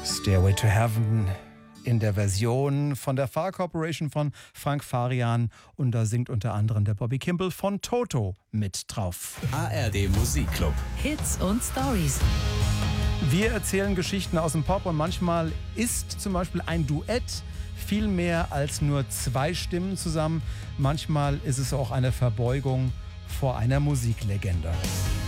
Stairway to Heaven in der Version von der Far Corporation von Frank Farian, und da singt unter anderem der Bobby Kimball von Toto mit drauf. ARD Musikclub. Hits und Stories. Wir erzählen Geschichten aus dem Pop und manchmal ist zum Beispiel ein Duett viel mehr als nur zwei Stimmen zusammen. Manchmal ist es auch eine Verbeugung vor einer Musiklegende.